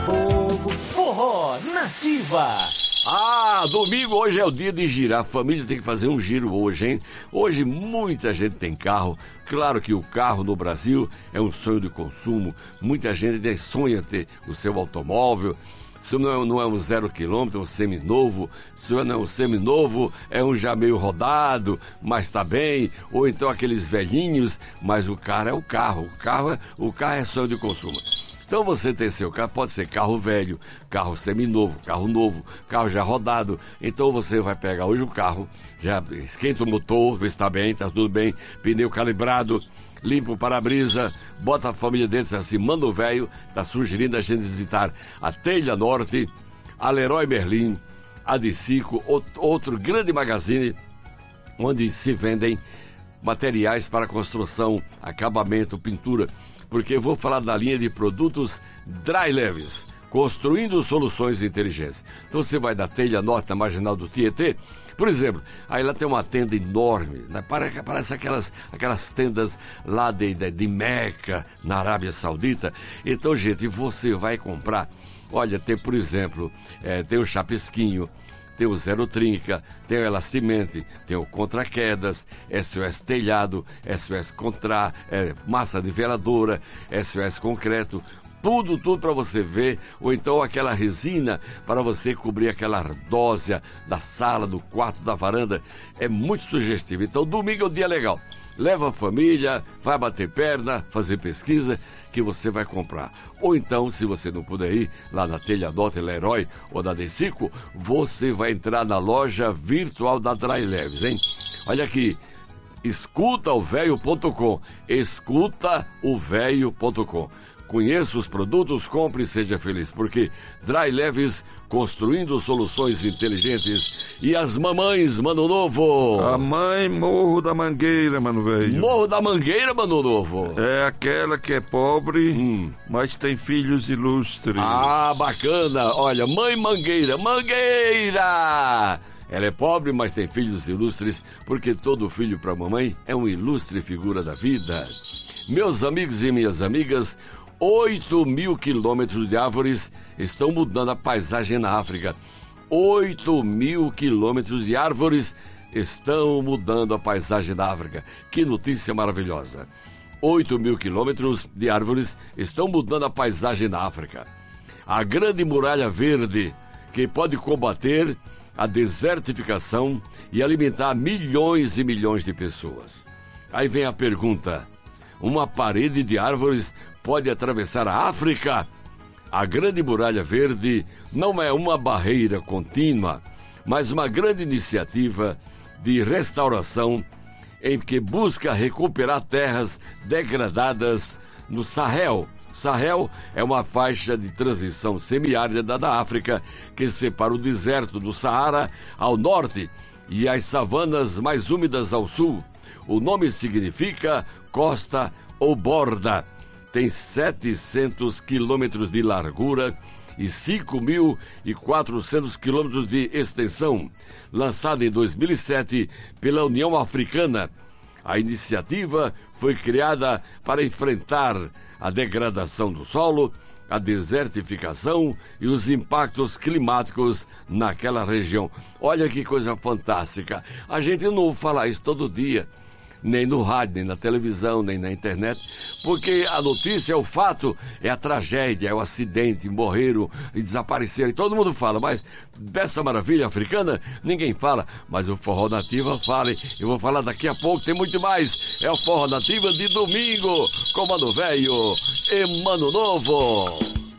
Povo Forró Nativa. Ah, domingo hoje é o dia de girar. A família tem que fazer um giro hoje, hein? Hoje muita gente tem carro. Claro que o carro no Brasil é um sonho de consumo. Muita gente sonha ter o seu automóvel. Se não é um 0 quilômetro, é um seminovo. Se não é um seminovo, é um já meio rodado, mas tá bem. Ou então aqueles velhinhos, mas o carro é o carro. O carro é sonho de consumo. Então você tem seu carro, pode ser carro velho, carro seminovo, carro novo, carro já rodado. Então você vai pegar hoje o carro, já esquenta o motor, vê se está bem, está tudo bem, pneu calibrado, limpa o para-brisa, bota a família dentro assim, manda o velho, está sugerindo a gente visitar a Telha Norte, a Leroy Merlin, a Dicico, outro grande magazine onde se vendem materiais para construção, acabamento, pintura. Porque eu vou falar da linha de produtos Dry Leves, construindo soluções inteligentes. Então você vai da Telha Norte, na Marginal do Tietê, por exemplo, aí lá tem uma tenda enorme, né? Parece aquelas tendas lá de Meca, na Arábia Saudita. Então, gente, você vai comprar, olha, tem, por exemplo, tem o Chapisquinho, tem o Zero Trinca, tem o Elastimente, tem o Contra-Quedas, SOS Telhado, SOS Massa Niveladora, SOS Concreto, tudo para você ver, ou então aquela resina para você cobrir aquela ardósia da sala, do quarto, da varanda, é muito sugestivo. Então domingo é um dia legal, leva a família, vai bater perna, fazer pesquisa, que você vai comprar. Ou então, se você não puder ir lá na Telha Norte, Leroy ou da Dicico, você vai entrar na loja virtual da Dry Leves, hein? Olha aqui, escutaovelho.com, escutaovelho.com. Conheça os produtos, compre e seja feliz, porque Dry Leves, construindo soluções inteligentes. E as mamães, Mano Novo? A mãe Morro da Mangueira, mano velho. Morro da Mangueira, Mano Novo? É aquela que é pobre, mas tem filhos ilustres. Ah, bacana. Olha, mãe Mangueira, Mangueira! Ela é pobre, mas tem filhos ilustres, porque todo filho para a mamãe é uma ilustre figura da vida. Meus amigos e minhas amigas, 8.000 quilômetros de árvores estão mudando a paisagem na África. 8.000 quilômetros de árvores estão mudando a paisagem da África. Que notícia maravilhosa. 8.000 quilômetros de árvores estão mudando a paisagem da África. A Grande Muralha Verde, que pode combater a desertificação e alimentar milhões e milhões de pessoas. Aí vem a pergunta: uma parede de árvores pode atravessar a África? A Grande Muralha Verde não é uma barreira contínua, mas uma grande iniciativa de restauração em que busca recuperar terras degradadas no Sahel. Sahel é uma faixa de transição semiárida da África que separa o deserto do Saara ao norte e as savanas mais úmidas ao sul. O nome significa costa ou borda. Tem 700 quilômetros de largura e 5.400 quilômetros de extensão. Lançada em 2007 pela União Africana, a iniciativa foi criada para enfrentar a degradação do solo, a desertificação e os impactos climáticos naquela região. Olha que coisa fantástica. A gente não ouve falar isso todo dia, nem no rádio, nem na televisão, nem na internet, porque a notícia, o fato, é a tragédia, é o acidente, morreram e desapareceram, e todo mundo fala, mas dessa maravilha africana, ninguém fala, mas o Forró Nativa fala, eu vou falar daqui a pouco, tem muito mais, é o Forró Nativa de domingo, com Mano Velho e Mano Novo.